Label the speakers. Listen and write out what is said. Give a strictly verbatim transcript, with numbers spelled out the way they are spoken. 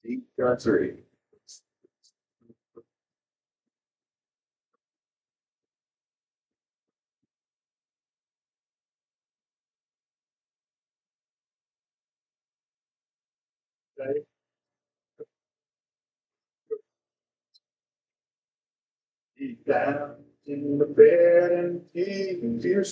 Speaker 1: Deep got three. Okay. Deep down in the bed and keep your